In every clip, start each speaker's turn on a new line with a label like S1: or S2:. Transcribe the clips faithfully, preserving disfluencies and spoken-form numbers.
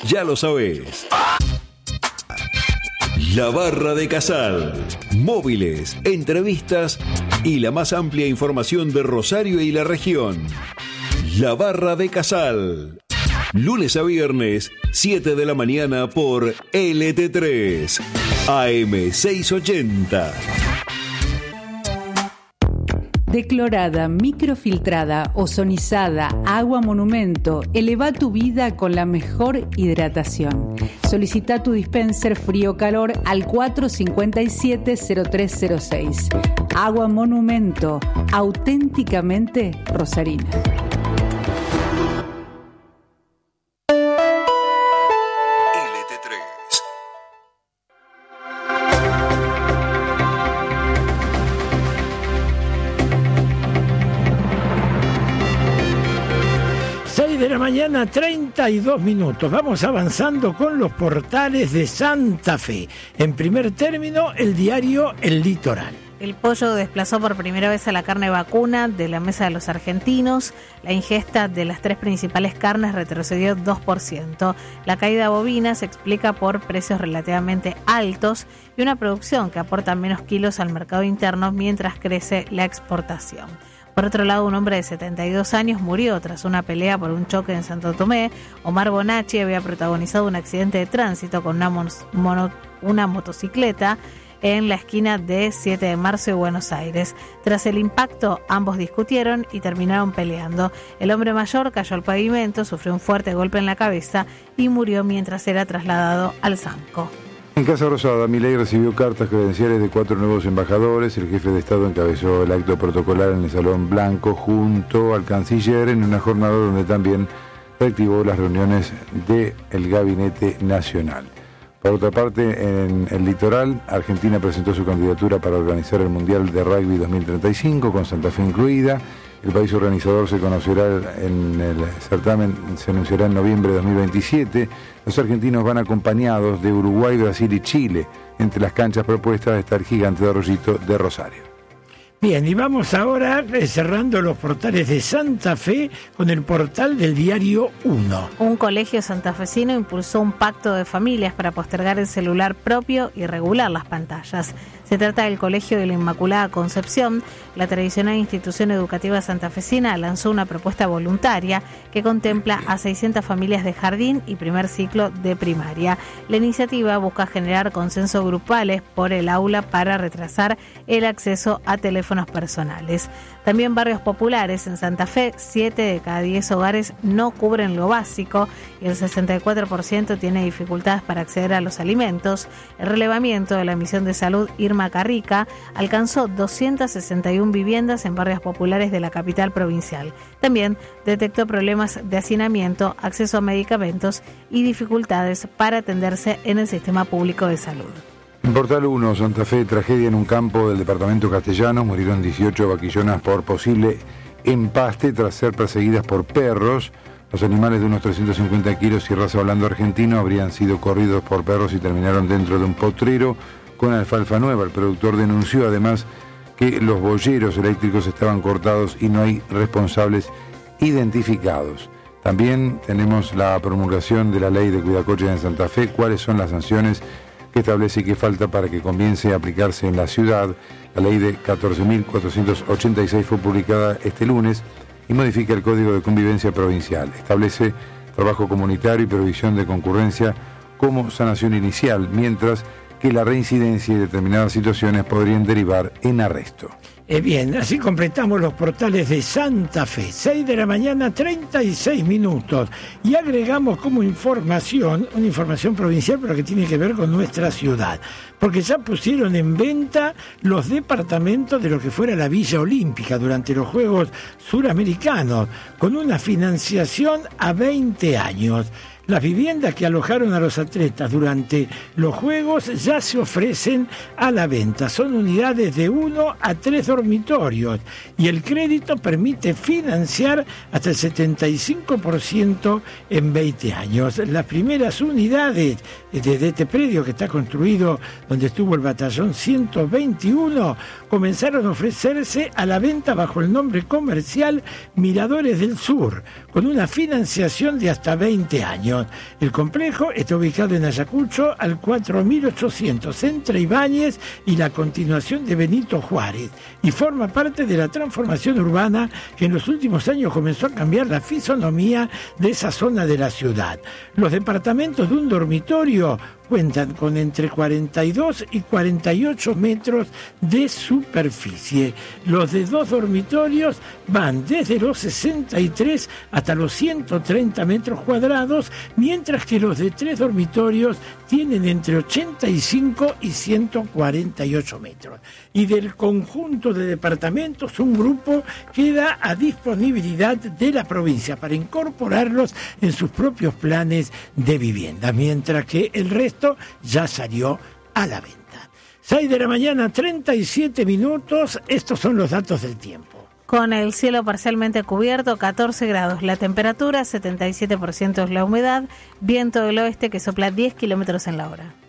S1: Ya lo sabés. La Barra de Casal. Móviles, entrevistas y la más amplia información de Rosario y la región. La Barra de Casal. Lunes a viernes, siete de la mañana por L T tres, A M seiscientos ochenta.
S2: Declorada, microfiltrada, ozonizada, agua monumento. Eleva tu vida con la mejor hidratación. Solicita tu dispenser frío-calor al cuatro cinco siete cero tres cero seis. Agua monumento, auténticamente rosarina.
S3: De la mañana, treinta y dos minutos. Vamos avanzando con los portales de Santa Fe. En primer término, el diario El Litoral.
S4: El pollo desplazó por primera vez a la carne vacuna de la mesa de los argentinos. La ingesta de las tres principales carnes retrocedió dos por ciento. La caída bovina se explica por precios relativamente altos y una producción que aporta menos kilos al mercado interno mientras crece la exportación. Por otro lado, un hombre de setenta y dos años murió tras una pelea por un choque en Santo Tomé. Omar Bonacci había protagonizado un accidente de tránsito con una, mon- mono- una motocicleta en la esquina de siete de marzo y Buenos Aires. Tras el impacto, ambos discutieron y terminaron peleando. El hombre mayor cayó al pavimento, sufrió un fuerte golpe en la cabeza y murió mientras era trasladado al SAMCO.
S5: En Casa Rosada, Milei recibió cartas credenciales de cuatro nuevos embajadores. El jefe de Estado encabezó el acto protocolar en el Salón Blanco junto al canciller en una jornada donde también reactivó las reuniones del Gabinete Nacional. Por otra parte, en el litoral, Argentina presentó su candidatura para organizar el Mundial de Rugby dos mil treinta y cinco, con Santa Fe incluida. El país organizador se conocerá en el certamen, se anunciará en noviembre de dos mil veintisiete. Los argentinos van acompañados de Uruguay, Brasil y Chile. Entre las canchas propuestas está el Gigante de Arroyito de Rosario.
S3: Bien, y vamos ahora cerrando los portales de Santa Fe con el portal del diario uno.
S4: Un colegio santafesino impulsó un pacto de familias para postergar el celular propio y regular las pantallas. Se trata del Colegio de la Inmaculada Concepción. La tradicional institución educativa santafesina lanzó una propuesta voluntaria que contempla a seiscientas familias de jardín y primer ciclo de primaria. La iniciativa busca generar consensos grupales por el aula para retrasar el acceso a teléfonos personales. También barrios populares en Santa Fe, siete de cada diez hogares no cubren lo básico y el sesenta y cuatro por ciento tiene dificultades para acceder a los alimentos. El relevamiento de la misión de salud Irma Carrica alcanzó doscientas sesenta y una viviendas en barrios populares de la capital provincial. También detectó problemas de hacinamiento, acceso a medicamentos y dificultades para atenderse en el sistema público de salud.
S5: En Portal uno, Santa Fe, tragedia en un campo del departamento castellano. Murieron dieciocho vaquillonas por posible empaste tras ser perseguidas por perros. Los animales de unos trescientos cincuenta kilos y raza hablando argentino habrían sido corridos por perros y terminaron dentro de un potrero con alfalfa nueva. El productor denunció además que los boyeros eléctricos estaban cortados y no hay responsables identificados. También tenemos la promulgación de la ley de cuidacoches en Santa Fe. ¿Cuáles son las sanciones que establece y qué falta para que comience a aplicarse en la ciudad? La ley de catorce mil cuatrocientos ochenta y seis fue publicada este lunes y modifica el Código de Convivencia Provincial. Establece trabajo comunitario y provisión de concurrencia como sanación inicial, mientras que la reincidencia y determinadas situaciones podrían derivar en arresto.
S3: Eh, bien, así completamos los portales de Santa Fe, seis de la mañana, treinta y seis minutos, y agregamos como información, una información provincial, pero que tiene que ver con nuestra ciudad, porque ya pusieron en venta los departamentos de lo que fuera la Villa Olímpica durante los Juegos Suramericanos, con una financiación a veinte años. Las viviendas que alojaron a los atletas durante los Juegos ya se ofrecen a la venta. Son unidades de uno a tres dormitorios y el crédito permite financiar hasta el setenta y cinco por ciento en veinte años. Las primeras unidades de este predio que está construido donde estuvo el batallón ciento veintiuno comenzaron a ofrecerse a la venta bajo el nombre comercial Miradores del Sur, con una financiación de hasta veinte años. El complejo está ubicado en Ayacucho al cuatro mil ochocientos entre Ibáñez y la continuación de Benito Juárez y forma parte de la transformación urbana que en los últimos años comenzó a cambiar la fisonomía de esa zona de la ciudad. Los departamentos de un dormitorio cuentan con entre cuarenta y dos y cuarenta y ocho metros de superficie. Los de dos dormitorios van desde los sesenta y tres hasta los ciento treinta metros cuadrados, mientras que los de tres dormitorios tienen entre ochenta y cinco y ciento cuarenta y ocho metros. Y del conjunto de departamentos, un grupo queda a disponibilidad de la provincia para incorporarlos en sus propios planes de vivienda, mientras que el resto ya salió a la venta. seis de la mañana, treinta y siete minutos, estos son los datos del tiempo.
S4: Con el cielo parcialmente cubierto, catorce grados la temperatura, setenta y siete por ciento es la humedad, viento del oeste que sopla diez kilómetros en la hora.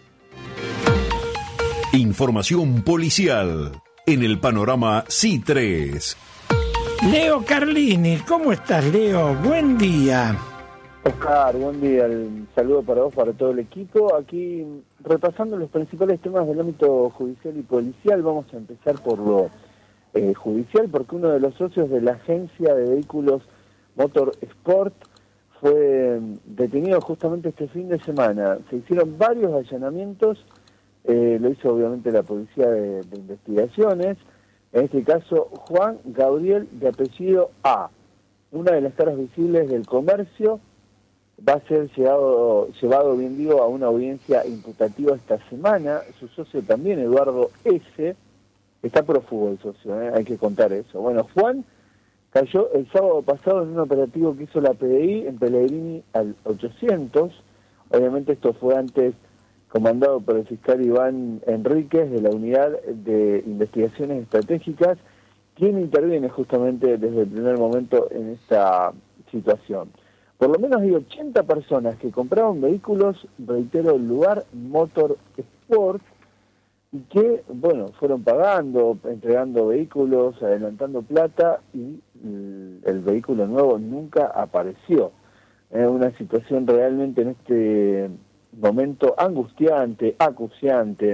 S1: Información policial en el panorama C I tres.
S3: Leo Carlini, ¿cómo estás, Leo? Buen día.
S6: Oscar, buen día, el saludo para vos, para todo el equipo. Aquí repasando los principales temas del ámbito judicial y policial, vamos a empezar por lo eh, judicial, porque uno de los socios de la agencia de vehículos Motor Sport fue detenido justamente este fin de semana. Se hicieron varios allanamientos, eh, lo hizo obviamente la Policía de, de Investigaciones, en este caso Juan Gabriel de apellido A, una de las caras visibles del comercio. Va a ser llevado, llevado, bien digo, a una audiencia imputativa esta semana. Su socio también, Eduardo S., está prófugo el socio, ¿eh? Hay que contar eso. Bueno, Juan cayó el sábado pasado en un operativo que hizo la P D I en Pellegrini al ochocientos. Obviamente esto fue antes comandado por el fiscal Iván Enríquez de la Unidad de Investigaciones Estratégicas, quien interviene justamente desde el primer momento en esta situación. Por lo menos hay ochenta personas que compraron vehículos, reitero, el lugar Motor Sport, y que, bueno, fueron pagando, entregando vehículos, adelantando plata, y el, el vehículo nuevo nunca apareció. Es una situación realmente en este momento angustiante, acuciante.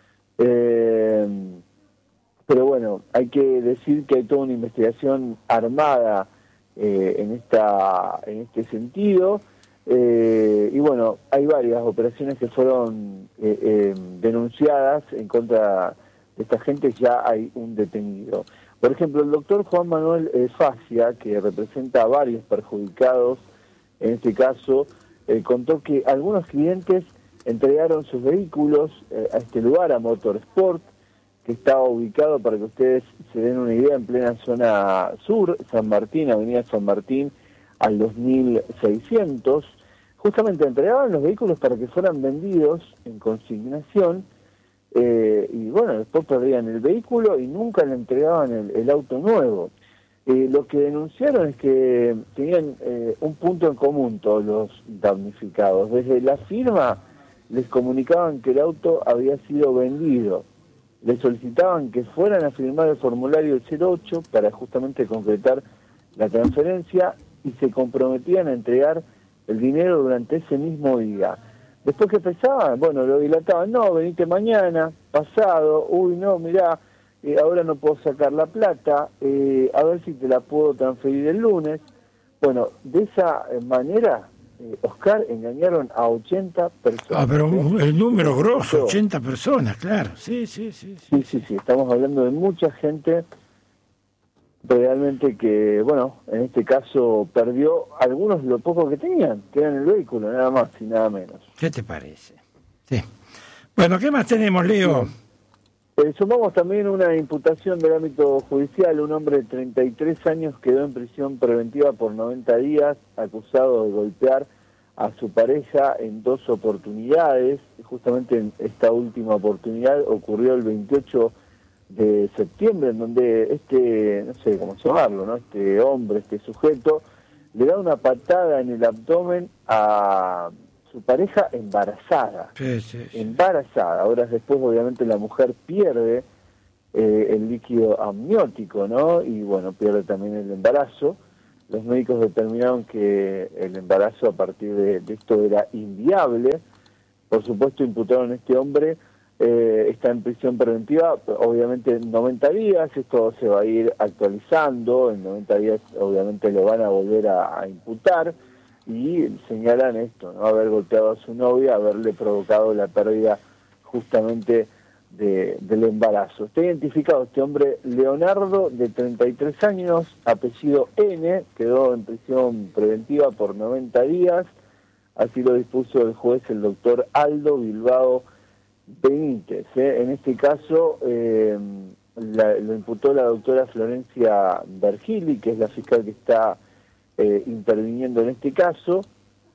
S6: Eh, pero bueno, hay que decir que hay toda una investigación armada Eh, en esta en este sentido, eh, y bueno, hay varias operaciones que fueron eh, eh, denunciadas en contra de esta gente. Ya hay un detenido. Por ejemplo, el doctor Juan Manuel eh, Facia, que representa a varios perjudicados, en este caso, eh, contó que algunos clientes entregaron sus vehículos eh, a este lugar, a Motorsport, que estaba ubicado, para que ustedes se den una idea, en plena zona sur, San Martín, avenida San Martín, al dos mil seiscientos. Justamente entregaban los vehículos para que fueran vendidos en consignación, eh, y bueno, después perdían el vehículo y nunca le entregaban el, el auto nuevo. Eh, lo que denunciaron es que tenían eh, un punto en común todos los damnificados. Desde la firma les comunicaban que el auto había sido vendido. Les solicitaban que fueran a firmar el formulario cero ocho para justamente concretar la transferencia, y se comprometían a entregar el dinero durante ese mismo día. Después que pensaban, bueno, lo dilataban, no, venite mañana, pasado, uy, no, mirá, eh, ahora no puedo sacar la plata, eh, a ver si te la puedo transferir el lunes. Bueno, de esa manera, eh, Oscar, engañaron a ochenta personas.
S3: Ah, pero
S6: ¿eh?
S3: el número grosso, ochenta personas, claro. Sí, sí, sí. Sí,
S6: sí, sí, sí. Estamos hablando de mucha gente realmente que, bueno, en este caso perdió algunos lo poco que tenían, que eran el vehículo, nada más y nada menos.
S3: ¿Qué te parece? Sí. Bueno, ¿qué más tenemos, Leo?
S6: Eh, sumamos también una imputación del ámbito judicial. Un hombre de treinta y tres años quedó en prisión preventiva por noventa días, acusado de golpear a su pareja en dos oportunidades. Justamente en esta última oportunidad ocurrió el veintiocho de septiembre, en donde este, no sé cómo llamarlo, ¿no? Este hombre, este sujeto, le da una patada en el abdomen a su pareja embarazada.
S3: Sí, sí, sí.
S6: Embarazada. Horas después, obviamente, la mujer pierde eh, el líquido amniótico, ¿no? Y bueno, pierde también el embarazo. los médicos determinaron que el embarazo a partir de, de esto era inviable. Por supuesto, imputaron a este hombre, eh, está en prisión preventiva, obviamente en noventa días, esto se va a ir actualizando, en noventa días obviamente lo van a volver a, a imputar, y señalan esto, ¿no? Haber golpeado a su novia, haberle provocado la pérdida justamente de, del embarazo. Está identificado este hombre Leonardo, de treinta y tres años, apellido N, quedó en prisión preventiva por noventa días, así lo dispuso el juez, el doctor Aldo Bilbao Benítez. ¿eh? En este caso eh, la, lo imputó la doctora Florencia Vergili, que es la fiscal que está eh, interviniendo en este caso.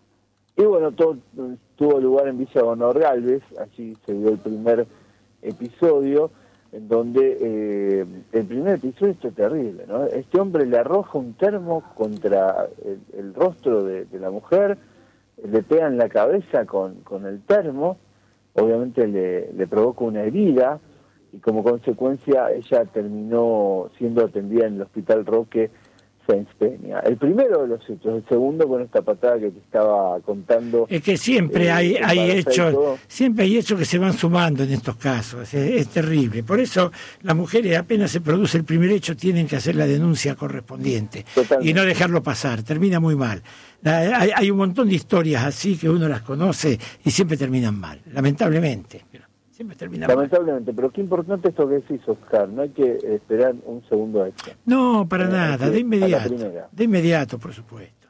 S6: Y bueno, todo tuvo lugar en Villa Gonor Galvez, allí se dio el primer episodio, en donde eh, el primer episodio es terrible, ¿no? Este hombre le arroja un termo contra el, el rostro de, de la mujer, le pega en la cabeza con, con el termo, obviamente le, le provoca una herida, y como consecuencia ella terminó siendo atendida en el Hospital Roque Sáenz Peña. El primero de los hechos, el segundo con esta patada que te estaba contando.
S3: Es que siempre eh, hay, hay hechos, siempre hay hechos que se van sumando en estos casos, es, es terrible. Por eso las mujeres, apenas se produce el primer hecho, tienen que hacer la denuncia correspondiente. Totalmente. Y no dejarlo pasar, termina muy mal. Hay, hay un montón de historias así que uno las conoce y siempre terminan mal, lamentablemente. Pero siempre termina
S6: lamentablemente, mal. Pero qué importante esto que decís, Oscar, no hay que esperar un segundo extra.
S3: No, para eh, nada, de inmediato, de inmediato, por supuesto.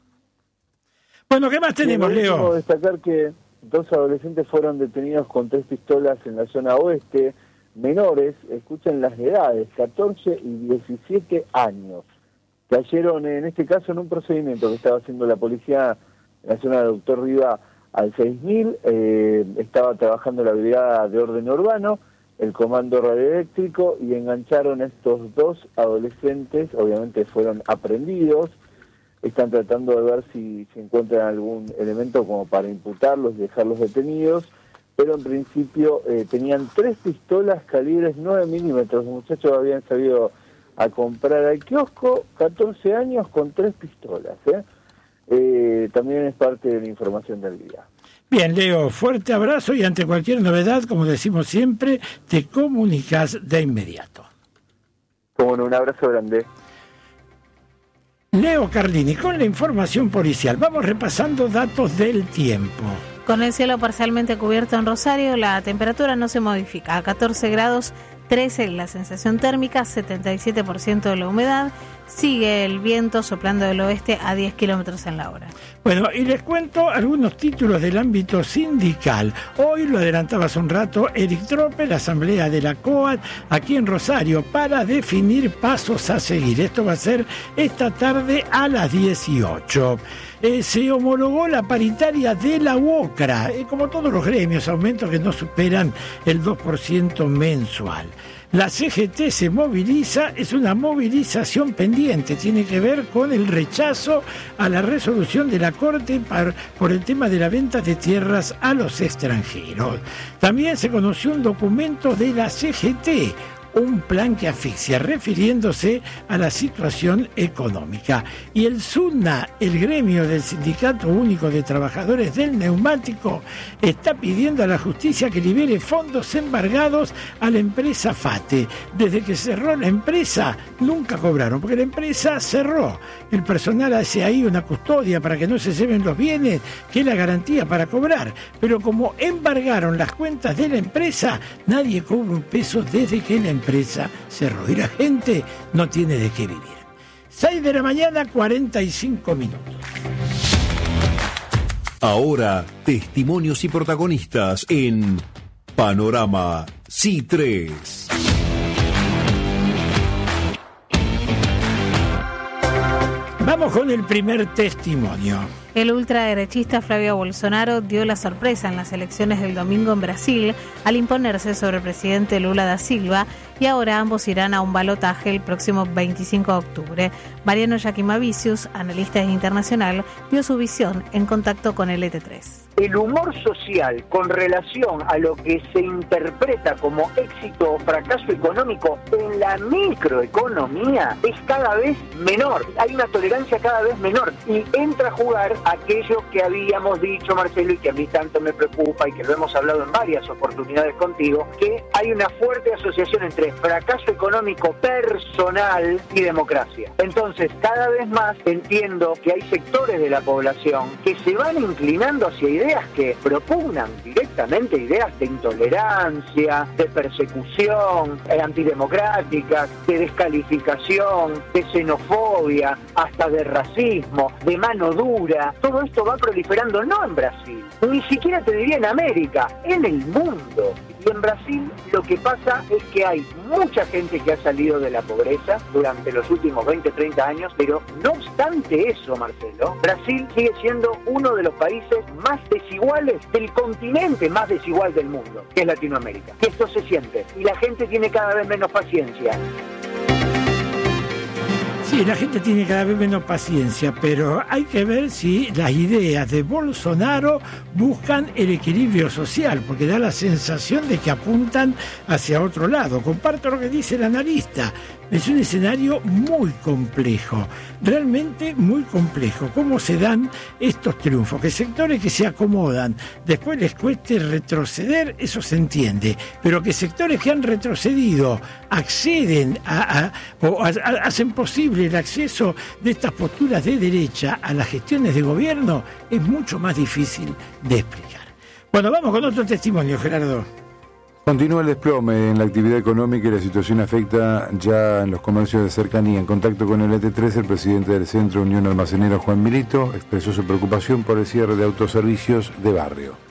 S3: Bueno, ¿qué más tenemos, Leo?
S6: Quiero destacar que dos adolescentes fueron detenidos con tres pistolas en la zona oeste, menores, escuchen las edades, catorce y diecisiete años. Cayeron en este caso en un procedimiento que estaba haciendo la policía en la zona de Doctor Riva al seis mil, eh, estaba trabajando la brigada de orden urbano, el comando radioeléctrico, y engancharon a estos dos adolescentes, obviamente fueron aprehendidos, están tratando de ver si se encuentran algún elemento como para imputarlos y dejarlos detenidos, pero en principio eh, tenían tres pistolas calibres nueve milímetros, los muchachos habían sabido a comprar al kiosco, catorce años con tres pistolas, ¿eh? Eh, también es parte de la información del día.
S3: Bien, Leo, fuerte abrazo, y ante cualquier novedad, como decimos siempre, te comunicas de inmediato.
S6: Como no, un abrazo grande.
S3: Leo Carlini, con la información policial. Vamos repasando datos del tiempo.
S4: Con el cielo parcialmente cubierto en Rosario, la temperatura no se modifica. A catorce grados, trece la sensación térmica, setenta y siete por ciento de la humedad. Sigue el viento soplando del oeste a diez kilómetros en la hora.
S3: Bueno, y les cuento algunos títulos del ámbito sindical. Hoy, lo adelantaba hace un rato, Eric Trope, la asamblea de la COAT aquí en Rosario, para definir pasos a seguir. Esto va a ser esta tarde a las dieciocho. Eh, se homologó la paritaria de la UOCRA, eh, como todos los gremios, aumentos que no superan el dos por ciento mensual. La C G T se moviliza, es una movilización pendiente, tiene que ver con el rechazo a la resolución de la Corte por, por el tema de la venta de tierras a los extranjeros. También se conoció un documento de la C G T, un plan que asfixia, refiriéndose a la situación económica. Y el SUNA, el gremio del Sindicato Único de Trabajadores del Neumático, está pidiendo a la justicia que libere fondos embargados a la empresa FATE. Desde que cerró la empresa, nunca cobraron, porque la empresa cerró. El personal hace ahí una custodia para que no se lleven los bienes, que es la garantía para cobrar. Pero como embargaron las cuentas de la empresa, nadie cobra un peso desde que la empresa empresa cerró, y la gente no tiene de qué vivir. seis de la mañana, cuarenta y cinco minutos.
S1: Ahora, testimonios y protagonistas en Panorama C I tres.
S3: Vamos con el primer testimonio.
S4: El ultraderechista Flavio Bolsonaro dio la sorpresa en las elecciones del domingo en Brasil al imponerse sobre el presidente Lula da Silva y ahora ambos irán a un balotaje el próximo veinticinco de octubre. Mariano Yaquimavicius, analista internacional, dio su visión en contacto con el E T tres.
S7: El humor social con relación a lo que se interpreta como éxito o fracaso económico en la microeconomía es cada vez menor. Hay una tolerancia cada vez menor y entra a jugar aquello que habíamos dicho, Marcelo, y que a mí tanto me preocupa y que lo hemos hablado en varias oportunidades contigo, que hay una fuerte asociación entre fracaso económico personal y democracia. Entonces, cada vez más entiendo que hay sectores de la población que se van inclinando hacia ideas que propugnan directamente ideas de intolerancia, de persecución, eh, antidemocráticas, de descalificación, de xenofobia, hasta de racismo, de mano dura. Todo esto va proliferando no en Brasil, ni siquiera te diría en América, en el mundo. Y en Brasil lo que pasa es que hay mucha gente que ha salido de la pobreza durante los últimos veinte, treinta años, pero no obstante eso, Marcelo, Brasil sigue siendo uno de los países más desiguales del continente más desigual del mundo, que es Latinoamérica. Y esto se siente, y la gente tiene cada vez menos paciencia.
S3: Sí, la gente tiene cada vez menos paciencia, pero hay que ver si las ideas de Bolsonaro buscan el equilibrio social, porque da la sensación de que apuntan hacia otro lado. Comparto lo que dice el analista. Es un escenario muy complejo, realmente muy complejo. ¿Cómo se dan estos triunfos? Que sectores que se acomodan, después les cueste retroceder, eso se entiende. Pero que sectores que han retrocedido acceden a, a, o a, a, hacen posible el acceso de estas posturas de derecha a las gestiones de gobierno, es mucho más difícil de explicar. Bueno, vamos con otro testimonio, Gerardo.
S5: Continúa el desplome en la actividad económica y la situación afecta ya en los comercios de cercanía. En contacto con el E T tres, el presidente del Centro Unión Almacenera, Juan Milito, expresó su preocupación por el cierre de autoservicios de barrio.